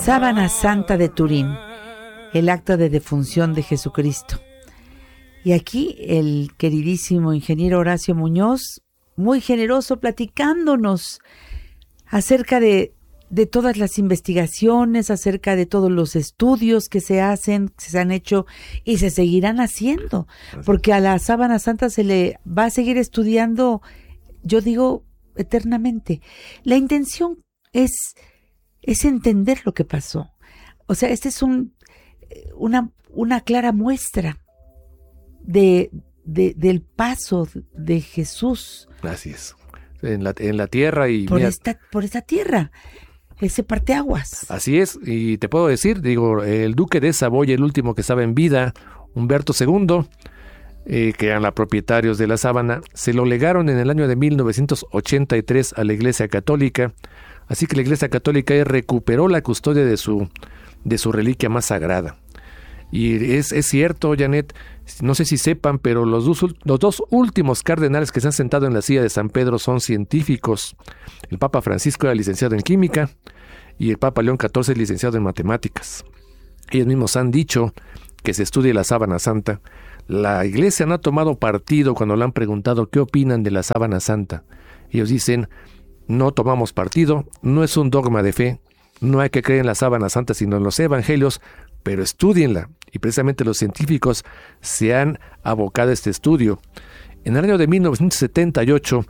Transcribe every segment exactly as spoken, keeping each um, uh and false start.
Sábana Santa de Turín, el acta de defunción de Jesucristo. Y aquí el queridísimo ingeniero Horacio Muñoz, muy generoso, platicándonos acerca de, de todas las investigaciones, acerca de todos los estudios que se hacen, que se han hecho y se seguirán haciendo, porque a la Sábana Santa se le va a seguir estudiando, yo digo, eternamente. La intención es, es entender lo que pasó. O sea, esta es un, una, una clara muestra de, de, del paso de Jesús. Así es. En la, en la tierra y... Por, mira, esta, por esta tierra. Ese parteaguas. Así es, y te puedo decir, digo, el duque de Saboya, el último que estaba en vida, Humberto segundo, eh, que eran los propietarios de la sábana, se lo legaron en el año de mil novecientos ochenta y tres a la Iglesia Católica, así que la Iglesia Católica recuperó la custodia de su, de su reliquia más sagrada. Y es, es cierto, Janet, no sé si sepan, pero los dos, los dos últimos cardenales que se han sentado en la silla de San Pedro son científicos. El Papa Francisco era licenciado en química y el Papa León catorce es licenciado en matemáticas. Ellos mismos han dicho que se estudie la Sábana Santa. La Iglesia no ha tomado partido cuando le han preguntado qué opinan de la Sábana Santa. Ellos dicen, no tomamos partido, no es un dogma de fe, no hay que creer en la Sábana Santa sino en los evangelios, pero estúdienla. Y precisamente los científicos se han abocado a este estudio. En el año de mil novecientos setenta y ocho,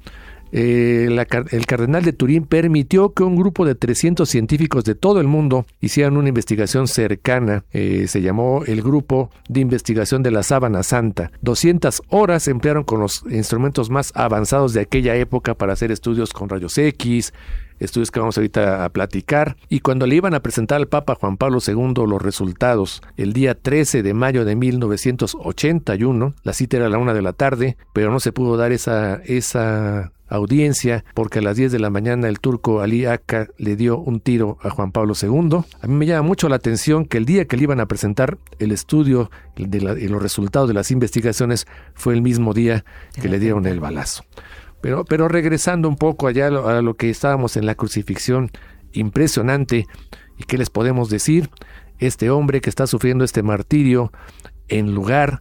eh, la, el cardenal de Turín permitió que un grupo de trescientos científicos de todo el mundo hicieran una investigación cercana. Eh, se llamó el Grupo de Investigación de la Sábana Santa. doscientas horas se emplearon con los instrumentos más avanzados de aquella época para hacer estudios con rayos X, estudios que vamos ahorita a platicar, y cuando le iban a presentar al Papa Juan Pablo segundo los resultados, el día trece de mayo de mil novecientos ochenta y uno, la cita era a la una de la tarde, pero no se pudo dar esa, esa audiencia, porque a las diez de la mañana el turco Ali Akka le dio un tiro a Juan Pablo segundo. A mí me llama mucho la atención que el día que le iban a presentar el estudio de la, y los resultados de las investigaciones fue el mismo día que le dieron el balazo. Pero, pero regresando un poco allá a lo, a lo que estábamos en la crucifixión, impresionante, ¿y qué les podemos decir? Este hombre que está sufriendo este martirio, en lugar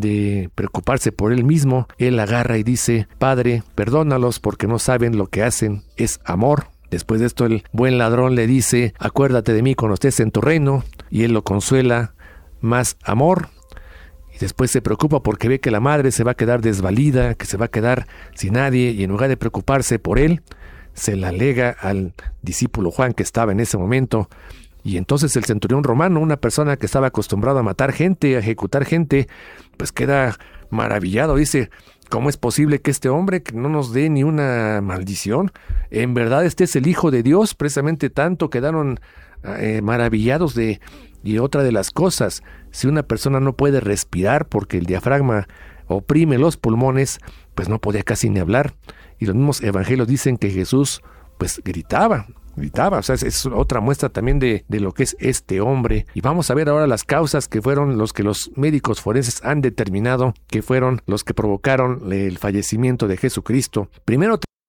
de preocuparse por él mismo, él agarra y dice, Padre, perdónalos porque no saben lo que hacen, es amor. Después de esto el buen ladrón le dice, acuérdate de mí cuando estés en tu reino, y él lo consuela, más amor. Después se preocupa porque ve que la madre se va a quedar desvalida, que se va a quedar sin nadie, y en lugar de preocuparse por él, se la lega al discípulo Juan que estaba en ese momento. Y entonces el centurión romano, una persona que estaba acostumbrado a matar gente, a ejecutar gente, pues queda maravillado. Dice, ¿cómo es posible que este hombre que no nos dé ni una maldición? En verdad este es el Hijo de Dios. Precisamente tanto quedaron eh, maravillados de... Y otra de las cosas, si una persona no puede respirar porque el diafragma oprime los pulmones, pues no podía casi ni hablar. Y los mismos evangelios dicen que Jesús pues gritaba, gritaba. O sea, es, es otra muestra también de, de lo que es este hombre. Y vamos a ver ahora las causas que fueron los que los médicos forenses han determinado que fueron los que provocaron el fallecimiento de Jesucristo. Primero